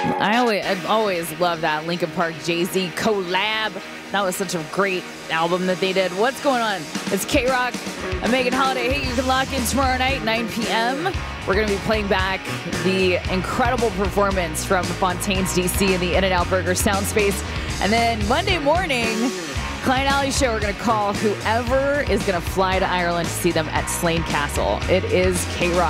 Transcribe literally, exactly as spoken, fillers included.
I always, I've always loved that Linkin Park Jay-Z collab. That was such a great album that they did. What's going on? It's K-Rock. I'm Megan Holiday. Hey, you can lock in tomorrow night, nine p.m. We're going to be playing back the incredible performance from Fontaine's D C in the In-N-Out Burger Sound Space. And then Monday morning, Klein Alley Show, we're going to call whoever is going to fly to Ireland to see them at Slane Castle. It is K-Rock.